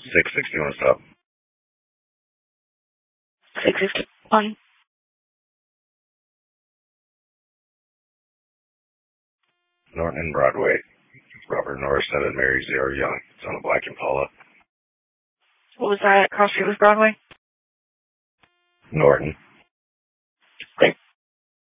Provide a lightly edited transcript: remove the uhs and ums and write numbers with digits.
661, what's up? 661. Norton and Broadway. Robert Norris, 7 Mary 0 Young. It's on a black Impala. What was that? Cross Street with Broadway? Norton.